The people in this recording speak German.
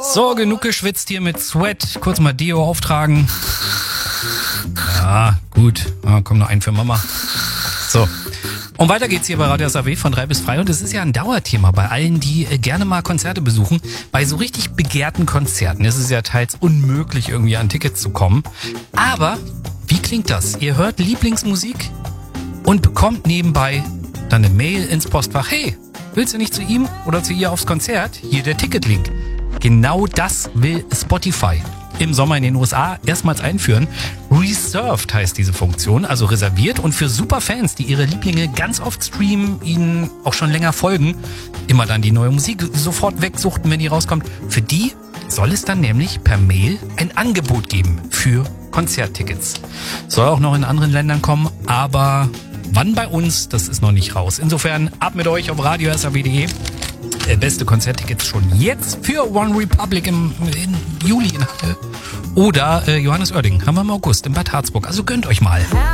So, genug geschwitzt hier mit Sweat. Kurz mal Deo auftragen. Ja, gut. Komm, noch ein für Mama. So. Und weiter geht's hier bei Radio SAW von 3 bis 3. Und es ist ja ein Dauerthema bei allen, die gerne mal Konzerte besuchen. Bei so richtig begehrten Konzerten ist es ja teils unmöglich, irgendwie an Tickets zu kommen. Aber wie klingt das? Ihr hört Lieblingsmusik und bekommt nebenbei dann eine Mail ins Postfach. Hey, willst du nicht zu ihm oder zu ihr aufs Konzert? Hier der Ticketlink. Genau das will Spotify im Sommer in den USA erstmals einführen. Reserved heißt diese Funktion, also reserviert, und für Superfans, die ihre Lieblinge ganz oft streamen, ihnen auch schon länger folgen, immer dann die neue Musik sofort wegsuchten, wenn die rauskommt, für die soll es dann nämlich per Mail ein Angebot geben für Konzerttickets. Soll auch noch in anderen Ländern kommen, aber wann bei uns, das ist noch nicht raus. Insofern ab mit euch auf radio.saw.de. Beste Konzerttickets schon jetzt für One Republic im Juli in Halle. Oder Johannes Oerding haben wir im August in Bad Harzburg. Also gönnt euch mal.